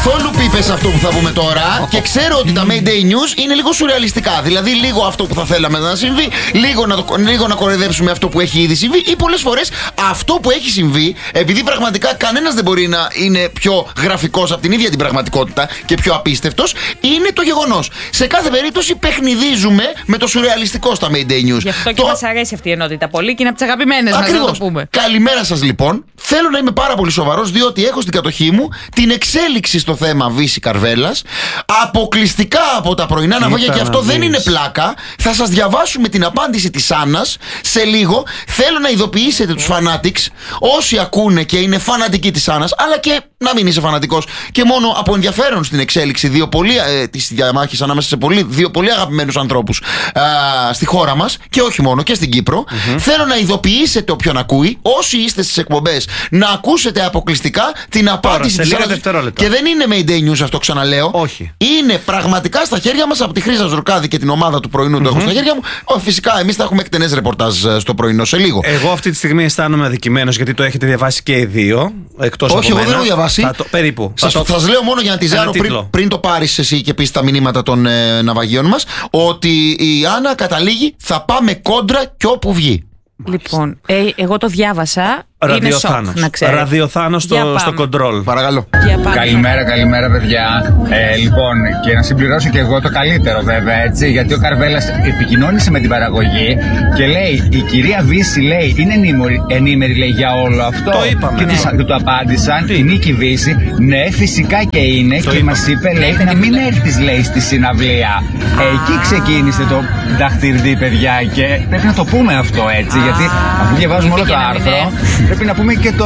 καθόλου πίπες αυτό που θα πούμε τώρα. Και ξέρω ότι τα Mayday News είναι λίγο σουρεαλιστικά. Δηλαδή, λίγο αυτό που θα θέλαμε να συμβεί, λίγο να κοροϊδέψουμε αυτό που έχει ήδη συμβεί, ή πολλές φορές αυτό που έχει συμβεί, επειδή πραγματικά κανένας δεν μπορεί να είναι πιο γραφικός από την ίδια την πραγματικότητα και πιο απίστευτος, είναι το γεγονός. Σε κάθε περίπτωση, παιχνιδίζουμε με το σουρεαλιστικό στα Mayday News. Γι' αυτό και μας αρέσει αυτή η ενότητα πολύ και είναι από τις αγαπημένες μας, να το πούμε. Καλημέρα σας λοιπόν. Θέλω να είμαι πάρα πολύ σοβαρός, διότι έχω στην κατοχή μου την εξέλιξη στο θέμα Βύση Καρβέλας. Αποκλειστικά από τα πρωινά ναυάγια, και αυτό δεν είναι πλάκα. Θα σας διαβάσουμε την απάντηση της Άννας σε λίγο. Θέλω να ειδοποιήσετε τους fanatics, όσοι ακούνε και είναι φανατικοί της Άννας, αλλά και να μην είσαι φανατικός και μόνο από ενδιαφέρον στην εξέλιξη της διαμάχης ανάμεσα σε δύο πολύ αγαπημένους ανθρώπους στη χώρα μας και όχι μόνο, και στην Κύπρο. Θέλω να ειδοποιήσετε όποιον ακούει, όσοι είστε στις εκπομπές, να ακούσετε αποκλειστικά την απάντηση της Άννας. Και δεν είναι Mayday News αυτό, ξαναλέω. Όχι. Είναι πραγματικά στα χέρια μας από τη Χρύσα Ζουρκάδη και την ομάδα του πρωινού. Το έχω στα χέρια μου. Φυσικά, εμείς θα έχουμε εκτενές ρεπορτάζ στο πρωινό σε λίγο. Εγώ αυτή τη στιγμή αισθάνομαι αδικημένος, γιατί το έχετε διαβάσει και οι δύο. Εκτός όχι, εγώ δεν έχω διαβάσει. Περίπου. Θα σας λέω μόνο για να τη ζάρω πριν το πάρεις εσύ και πεις τα μηνύματα των ναυαγίων μας, ότι η Άννα καταλήγει, θα πάμε κόντρα κι όπου βγει. Λοιπόν, εγώ το διάβασα. Ραδιοθάνος. Ραδιοθάνος στο κοντρόλ. Παρακαλώ. Καλημέρα, παιδιά. Λοιπόν, και να συμπληρώσω και εγώ το καλύτερο, βέβαια, έτσι. Γιατί ο Καρβέλας επικοινώνησε με την παραγωγή και λέει: η κυρία Βύση, λέει, είναι ενήμερη, λέει, για όλο αυτό. Το είπαμε. Και του απάντησαν: η Νίκη Βύση, ναι, φυσικά και είναι. Και μας είπε, λέει, να μην έρθεις, λέει, στη συναυλία. Εκεί ξεκίνησε το δαχτυρδί, παιδιά. Και πρέπει να το πούμε αυτό, έτσι. Γιατί αφού διαβάζουμε όλο το άρθρο, πρέπει να πούμε και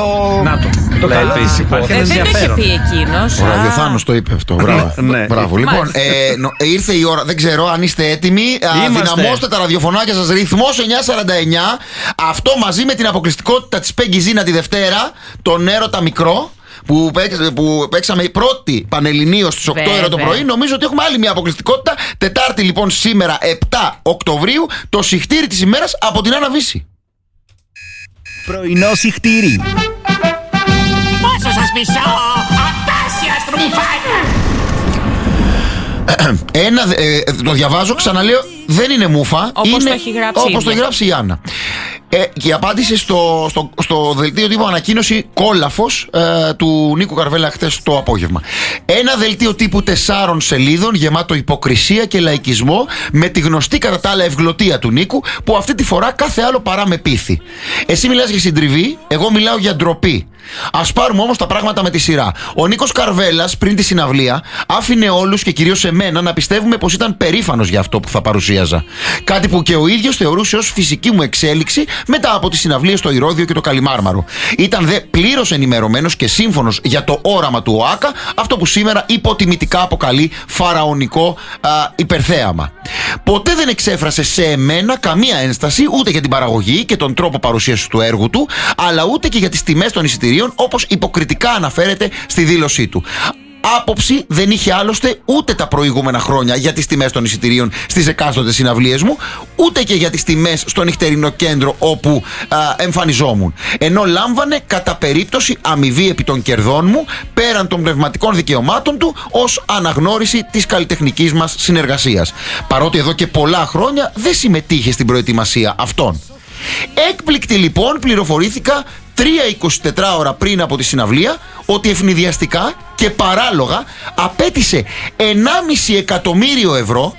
το καλό της υπόθεσης. Δεν το είχε πει εκείνος. Ο Ραδιοθάνος το είπε αυτό. Μπράβο. Λοιπόν, ήρθε η ώρα. Δεν ξέρω αν είστε έτοιμοι. Δυναμώστε τα ραδιοφωνάκια σας. Ρυθμός 949. Αυτό μαζί με την αποκλειστικότητα της Πέγγι Ζήνα τη Δευτέρα. Τον Έρωτα Μικρό. Που παίξαμε η πρώτη Πανελληνίως στις 8 ώρα το πρωί. Νομίζω ότι έχουμε άλλη μια αποκλειστικότητα. Τετάρτη λοιπόν σήμερα 7 Οκτωβρίου. Το σιχτήρι της ημέρας από την Άννα Βύση. Πρωινό σιχτήρι. Πόσο σας μισώ, απέσια στρουμφάνια. Το διαβάζω, ξαναλέω, δεν είναι μούφα. Όπως το έχει γράψει, όπως το έχει γράψει η Άννα. Και η απάντηση στο δελτίο τύπου ανακοίνωση κόλαφος του Νίκου Καρβέλα χτες το απόγευμα. Ένα δελτίο τύπου 4 σελίδων γεμάτο υποκρισία και λαϊκισμό, με τη γνωστή κατά τα άλλα ευγλωτία του Νίκου, που αυτή τη φορά κάθε άλλο παρά με πείθει. Εσύ μιλάς για συντριβή, εγώ μιλάω για ντροπή. Ας πάρουμε όμως τα πράγματα με τη σειρά. Ο Νίκος Καρβέλας πριν τη συναυλία άφηνε όλους και κυρίως εμένα να πιστεύουμε πως ήταν περήφανος για αυτό που θα παρουσίαζα. Κάτι που και ο ίδιος θεωρούσε ως φυσική μου εξέλιξη μετά από τις συναυλίες στο Ηρώδειο και το Καλιμάρμαρο. Ήταν δε πλήρως ενημερωμένος και σύμφωνος για το όραμα του ΟΑΚΑ, αυτό που σήμερα υποτιμητικά αποκαλεί φαραωνικό υπερθέαμα. Ποτέ δεν εξέφρασε σε εμένα καμία ένσταση ούτε για την παραγωγή και τον τρόπο παρουσίασης του έργου του, αλλά ούτε και για τις τιμές των εισιτηρίων, όπως υποκριτικά αναφέρεται στη δήλωσή του. Άποψη δεν είχε άλλωστε ούτε τα προηγούμενα χρόνια για τις τιμές των εισιτηρίων στις εκάστοτε συναυλίες μου, ούτε και για τις τιμές στο νυχτερινό κέντρο όπου εμφανιζόμουν. Ενώ λάμβανε κατά περίπτωση αμοιβή επί των κερδών μου, πέραν των πνευματικών δικαιωμάτων του, ως αναγνώριση της καλλιτεχνικής μας συνεργασίας. Παρότι εδώ και πολλά χρόνια δεν συμμετείχε στην προετοιμασία αυτών. Έκπληκτη λοιπόν πληροφορήθηκα 3-24 ώρα πριν από τη συναυλία ότι ευνηδιαστικά και παράλογα απέτησε 1,5 εκατομμύριο ευρώ,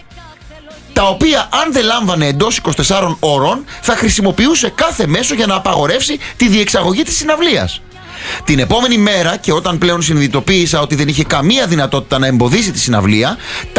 τα οποία αν δεν λάμβανε εντός 24 ώρων θα χρησιμοποιούσε κάθε μέσο για να απαγορεύσει τη διεξαγωγή της συναυλίας. Την επόμενη μέρα, και όταν πλέον συνειδητοποίησα ότι δεν είχε καμία δυνατότητα να εμποδίσει τη συναυλία,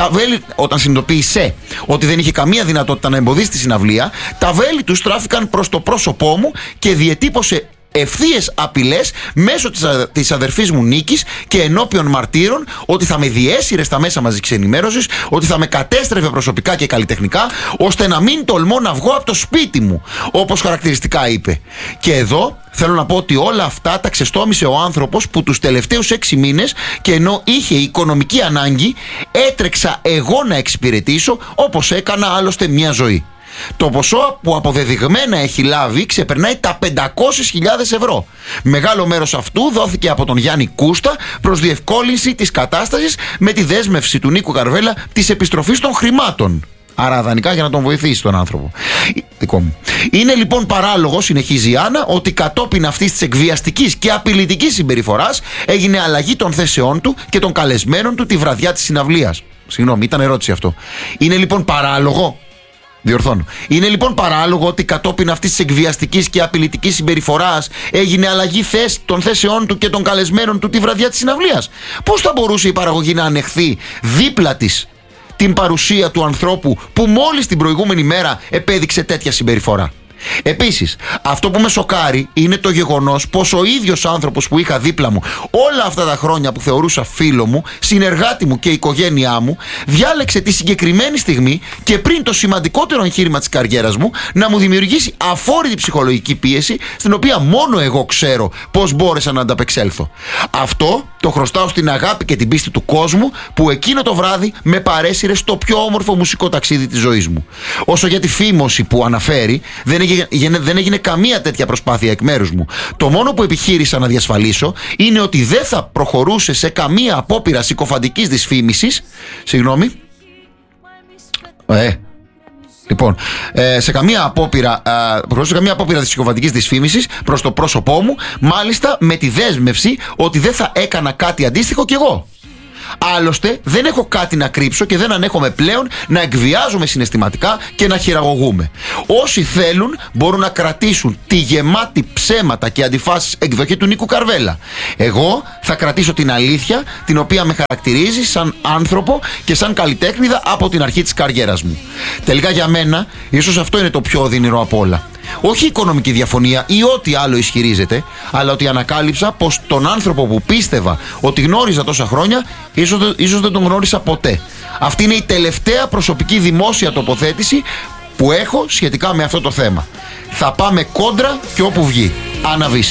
όταν συνειδητοποίησε ότι δεν είχε καμία δυνατότητα να εμποδίσει τη συναυλία, τα βέλη του στράφηκαν προς το πρόσωπό μου και διετύπωσε ευθείες απειλές μέσω της αδερφής μου Νίκης και ενώπιον μαρτύρων ότι θα με διέσυρε στα μέσα μαζικής ενημέρωσης, ότι θα με κατέστρεφε προσωπικά και καλλιτεχνικά, ώστε να μην τολμώ να βγω από το σπίτι μου, όπως χαρακτηριστικά είπε. Και εδώ θέλω να πω ότι όλα αυτά τα ξεστόμησε ο άνθρωπος που τους τελευταίους 6 μήνες, και ενώ είχε οικονομική ανάγκη, έτρεξα εγώ να εξυπηρετήσω, όπως έκανα άλλωστε μια ζωή. Το ποσό που αποδεδειγμένα έχει λάβει ξεπερνάει τα 500.000 ευρώ. Μεγάλο μέρος αυτού δόθηκε από τον Γιάννη Κούστα προς διευκόλυνση της κατάστασης με τη δέσμευση του Νίκου Καρβέλα της επιστροφής των χρημάτων. Άρα δανεικά για να τον βοηθήσει τον άνθρωπο. Δικό μου. Είναι λοιπόν παράλογο, συνεχίζει η Άννα, ότι κατόπιν αυτής της εκβιαστικής και απειλητικής συμπεριφοράς έγινε αλλαγή των θέσεών του και των καλεσμένων του τη βραδιά της συναυλίας. Συγγνώμη, ήταν ερώτηση αυτό. Είναι λοιπόν παράλογο. Διορθώνω. Είναι λοιπόν παράλογο ότι κατόπιν αυτής της εκβιαστικής και απειλητικής συμπεριφοράς έγινε αλλαγή των θέσεών του και των καλεσμένων του τη βραδιά της συναυλίας. Πώς θα μπορούσε η παραγωγή να ανεχθεί δίπλα της την παρουσία του ανθρώπου που μόλις την προηγούμενη μέρα επέδειξε τέτοια συμπεριφορά? Επίσης, αυτό που με σοκάρει είναι το γεγονός πως ο ίδιος άνθρωπος που είχα δίπλα μου όλα αυτά τα χρόνια, που θεωρούσα φίλο μου, συνεργάτη μου και οικογένειά μου, διάλεξε τη συγκεκριμένη στιγμή και πριν το σημαντικότερο εγχείρημα της καριέρας μου να μου δημιουργήσει αφόρητη ψυχολογική πίεση, στην οποία μόνο εγώ ξέρω πως μπόρεσα να ανταπεξέλθω. Αυτό το χρωστάω στην αγάπη και την πίστη του κόσμου που εκείνο το βράδυ με παρέσυρε στο πιο όμορφο μουσικό ταξίδι της ζωής μου. Όσο για τη φήμωση που αναφέρει, δεν έγινε καμία τέτοια προσπάθεια εκ μέρους μου. Το μόνο που επιχείρησα να διασφαλίσω είναι ότι δεν θα προχωρούσε σε καμία απόπειρα συκοφαντικής δυσφήμισης. Συγγνώμη. Λοιπόν, σε καμία απόπειρα της συκοφαντικής δυσφήμισης προς το πρόσωπό μου, μάλιστα με τη δέσμευση ότι δεν θα έκανα κάτι αντίστοιχο κι εγώ. Άλλωστε δεν έχω κάτι να κρύψω και δεν ανέχομαι πλέον να εκβιάζομαι συναισθηματικά και να χειραγωγούμε. Όσοι θέλουν μπορούν να κρατήσουν τη γεμάτη ψέματα και αντιφάσεις εκδοχή του Νίκου Καρβέλα. Εγώ θα κρατήσω την αλήθεια, την οποία με χαρακτηρίζει σαν άνθρωπο και σαν καλλιτέχνηδα από την αρχή της καριέρας μου. Τελικά για μένα ίσως αυτό είναι το πιο οδυνηρό απ' όλα. Όχι η οικονομική διαφωνία ή ό,τι άλλο ισχυρίζεται, αλλά ότι ανακάλυψα πως τον άνθρωπο που πίστευα ότι γνώριζα τόσα χρόνια, ίσως δεν τον γνώρισα ποτέ. Αυτή είναι η τελευταία προσωπική δημόσια τοποθέτηση που έχω σχετικά με αυτό το θέμα. Θα πάμε κόντρα και όπου βγει. Άννα Βύση.